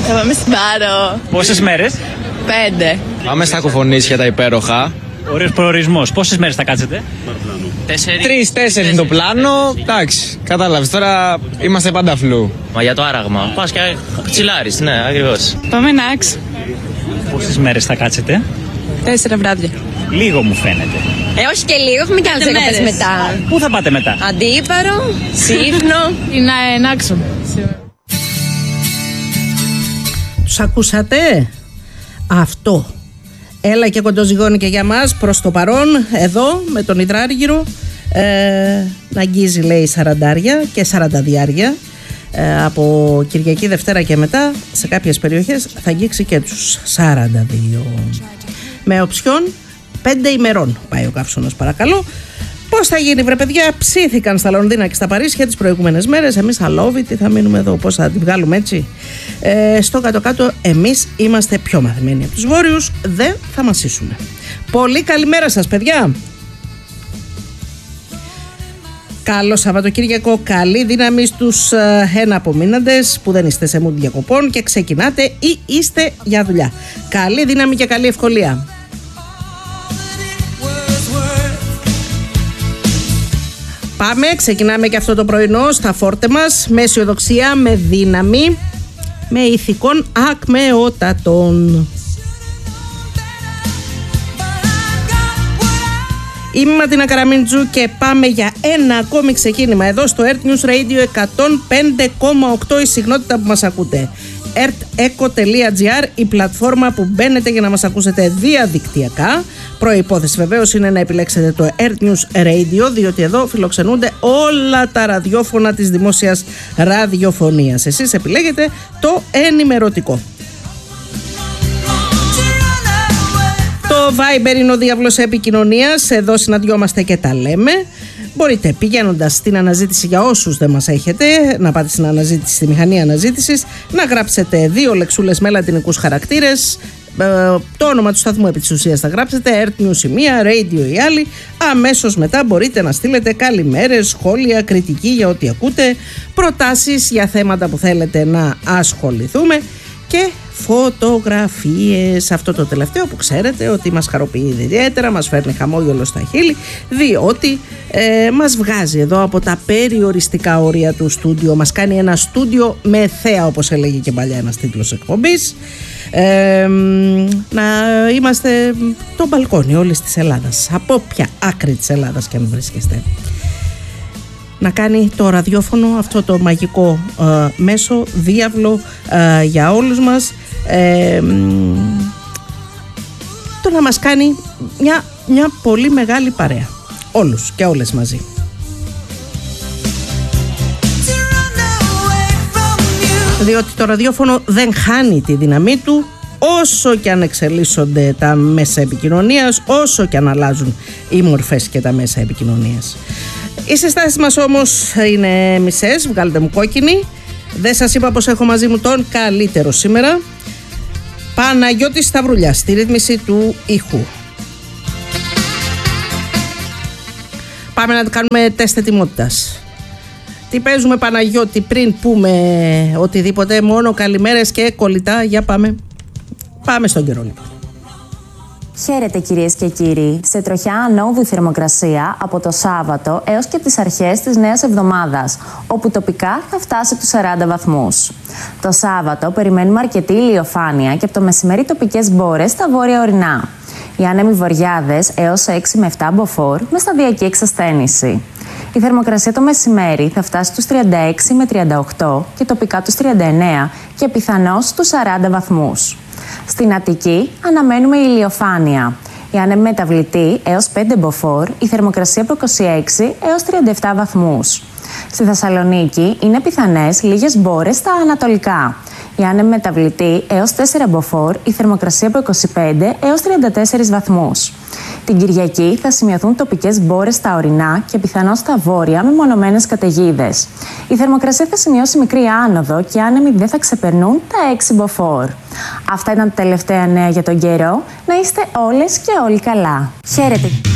Θα πάμε στην Πάρο. Πόσες μέρες? 5. Πάμε στα Κουφονίσια τα υπέροχα. Ωραίος προορισμός. Πόσες μέρες θα κάτσετε? 3-4 είναι το πλάνο. Εντάξει, κατάλαβες. Τώρα είμαστε πάντα φλού. Μα για το άραγμα. Πας και τσιλάρεις, ναι, ακριβώς. Πάμε Νάξ. Πόσες μέρες θα κάτσετε? 4 βράδια. Λίγο μου φαίνεται. Όχι και λίγο, έχουμε και άλλες δεκαπές μετά. Πού θα πάτε μετά? Αντίπαρο, Σύφνο. Είναι Νάξο. Τους ακούσατε? Αυτό. Έλα και κοντοζυγώνει και για μας προς το παρόν, εδώ με τον Ιδράργυρο. Να αγγίζει, λέει, 40 και 40. Από Κυριακή Δευτέρα και μετά σε κάποιες περιοχές θα αγγίξει και τους 42. Με οψιόν 5 ημερών πάει ο καύσωνας, παρακαλώ. Πώς θα γίνει, βρε παιδιά? Ψήθηκαν στα Λονδίνα και στα Παρίσια τις προηγούμενες μέρες. Εμείς αλόβητοι θα μείνουμε εδώ. Πώς θα την βγάλουμε έτσι? Στο κάτω-κάτω εμείς είμαστε πιο μαθημένοι από τους βόρειους. Δεν θα μασίσουμε. Πολύ καλημέρα σας, παιδιά. Καλό Σαββατοκύριακο, καλή δύναμη στους εναπομείναντες που δεν είστε σε mood διακοπών και ξεκινάτε ή είστε για δουλειά. Καλή δύναμη και καλή ευκολία. Πάμε, ξεκινάμε και αυτό το πρωινό στα φόρτε μας με αισιοδοξία, με δύναμη, με ηθικών ακμεότατων. Είμαι η Ματίνα Καραμίντζου και πάμε για ένα ακόμη ξεκίνημα εδώ στο Earth News Radio 105,8, η συχνότητα που μας ακούτε. eartheco.gr, η πλατφόρμα που μπαίνετε για να μας ακούσετε διαδικτυακά. Προϋπόθεση βεβαίως είναι να επιλέξετε το Earth News Radio, διότι εδώ φιλοξενούνται όλα τα ραδιόφωνα της δημόσιας ραδιοφωνίας. Εσείς επιλέγετε το ενημερωτικό. Το Viber είναι ο διάβλος επικοινωνίας, εδώ συναντιόμαστε και τα λέμε. Μπορείτε, πηγαίνοντας στην αναζήτηση, για όσους δεν μας έχετε, να πάτε στην αναζήτηση, στη μηχανή αναζήτησης, να γράψετε 2 λεξούλες με λατινικούς χαρακτήρες, το όνομα του σταθμού επί της ουσίας θα γράψετε, Earth News η μία, Radio η άλλη. Αμέσως μετά μπορείτε να στείλετε καλημέρες, σχόλια, κριτική για ό,τι ακούτε, προτάσεις για θέματα που θέλετε να ασχοληθούμε και φωτογραφίες. Αυτό το τελευταίο που ξέρετε ότι μας χαροποιεί ιδιαίτερα, μας φέρνει χαμόγελο στα χείλη, διότι μας βγάζει εδώ από τα περιοριστικά όρια του στούντιο, μας κάνει ένα στούντιο με θέα, όπως έλεγε και παλιά ένας τίτλος εκπομπής, να είμαστε το μπαλκόνι όλης της Ελλάδας, από όποια άκρη της Ελλάδας και αν βρίσκεστε. Να κάνει το ραδιόφωνο αυτό το μαγικό μέσο, διάβλο για όλους μας, το να μας κάνει μια πολύ μεγάλη παρέα, όλους και όλες μαζί. Διότι το ραδιόφωνο δεν χάνει τη δύναμή του, όσο και αν εξελίσσονται τα μέσα επικοινωνίας, όσο και αν αλλάζουν οι μορφές και τα μέσα επικοινωνίας. Οι συστάσεις μας όμως είναι μισές, βγάλτε μου κόκκινη. Δεν σας είπα πως έχω μαζί μου τον καλύτερο σήμερα, Παναγιώτη Σταυρούλια, στη ρύθμιση του ήχου. Πάμε να κάνουμε τεστ ετοιμότητας. Τι παίζουμε, Παναγιώτη, πριν πούμε οτιδήποτε? Μόνο καλημέρες και κολλητά. Για πάμε. Πάμε στον καιρό λοιπόν. Χαίρετε κυρίες και κύριοι. Σε τροχιά ανώδου θερμοκρασία από το Σάββατο έως και τις αρχές της νέας εβδομάδας, όπου τοπικά θα φτάσει τους 40 βαθμούς. Το Σάββατο περιμένουμε αρκετή ηλιοφάνεια και από το μεσημέρι τοπικές μπόρες στα βόρεια ορεινά. Οι άνεμοι βορειάδες έως 6 με 7 μποφόρ με σταδιακή εξασθένηση. Η θερμοκρασία το μεσημέρι θα φτάσει στους 36 με 38 και τοπικά τους 39 και πιθανώς στους 40 βαθμούς. Στην Αττική αναμένουμε ηλιοφάνεια. Η άνεμη μεταβλητή έως 5 μποφόρ, η θερμοκρασία από 26 έως 37 βαθμούς. Στη Θεσσαλονίκη είναι πιθανές λίγες μπόρες στα ανατολικά. Η άνεμη μεταβλητή έως 4 μποφόρ, η θερμοκρασία από 25 έως 34 βαθμούς. Την Κυριακή θα σημειωθούν τοπικές μπόρες στα ορεινά και πιθανώς στα βόρεια με μονομένες καταιγίδες. Η θερμοκρασία θα σημειώσει μικρή άνοδο και οι άνεμοι δεν θα ξεπερνούν τα 6 μποφόρ. Αυτά ήταν τα τελευταία νέα για τον καιρό. Να είστε όλες και όλοι καλά. Χαίρετε!